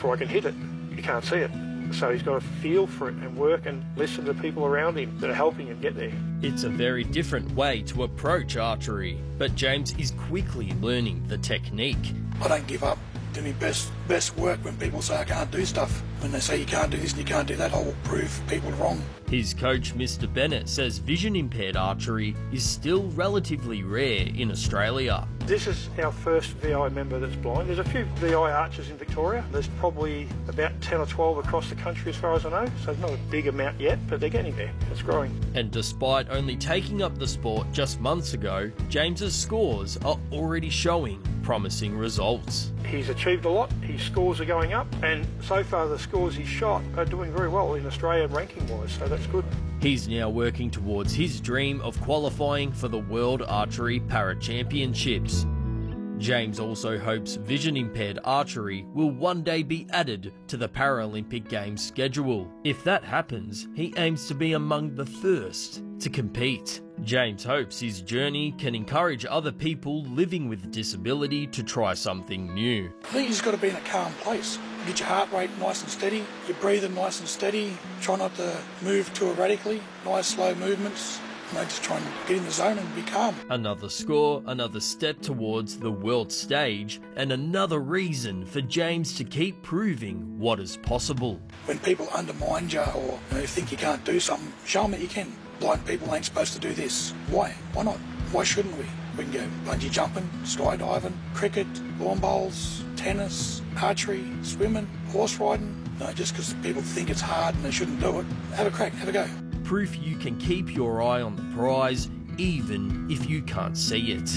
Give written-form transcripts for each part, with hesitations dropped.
before I can hit it. You can't see it. So he's got to feel for it and work and listen to people around him that are helping him get there. It's a very different way to approach archery, but James is quickly learning the technique. I don't give up. Do my best work when people say I can't do stuff. When they say you can't do this and you can't do that, I will prove people wrong. His coach, Mr. Bennett, says vision-impaired archery is still relatively rare in Australia. This is our first VI member that's blind. There's a few VI archers in Victoria. There's probably about 10 or 12 across the country as far as I know, so not a big amount yet, but they're getting there. It's growing. And despite only taking up the sport just months ago, James's scores are already showing promising results. He's achieved a lot, his scores are going up, and so far the scores he's shot are doing very well in Australia ranking-wise, so that's good. He's now working towards his dream of qualifying for the World Archery Para-Championships. James also hopes vision-impaired archery will one day be added to the Paralympic Games schedule. If that happens, he aims to be among the first to compete. James hopes his journey can encourage other people living with disability to try something new. I think you just got to be in a calm place. Get your heart rate nice and steady, your breathing nice and steady, try not to move too erratically, nice slow movements. Just try and get in the zone and be calm. Another score, another step towards the world stage, and another reason for James to keep proving what is possible. When people undermine you or think you can't do something, show them that you can. Blind people ain't supposed to do this. Why? Why not? Why shouldn't we? We can go bungee jumping, skydiving, cricket, lawn bowls, tennis, archery, swimming, horse riding. No, just because people think it's hard and they shouldn't do it. Have a crack, have a go. Proof you can keep your eye on the prize, even if you can't see it.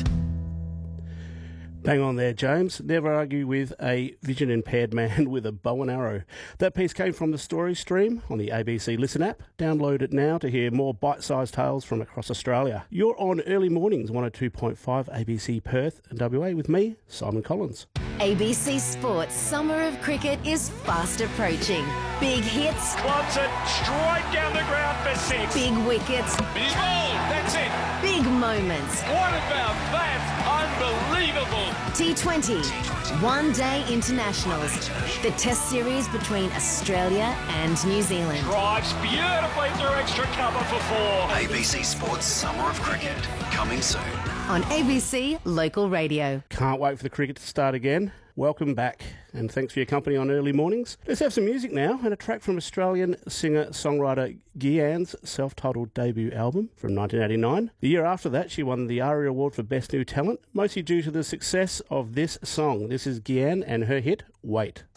Bang on there, James. Never argue with a vision-impaired man with a bow and arrow. That piece came from the Story Stream on the ABC Listen app. Download it now to hear more bite-sized tales from across Australia. You're on Early Mornings, 102.5 ABC Perth and WA with me, Simon Collins. ABC Sports Summer of Cricket is fast approaching. Big hits. Clubs it straight down the ground for 6. Big wickets. He's bowled. That's it. Big moments. What about that? Unbelievable. T20. One-day internationals. The Test series between Australia and New Zealand. Drives beautifully through extra cover for 4. ABC Sports Summer of Cricket. Coming soon. On ABC Local Radio. Can't wait for the cricket to start again. Welcome back, and thanks for your company on Early Mornings. Let's have some music now, and a track from Australian singer-songwriter Gianne's self-titled debut album from 1989. The year after that, she won the ARIA Award for Best New Talent, mostly due to the success of this song. This is Gianne and her hit, Wait.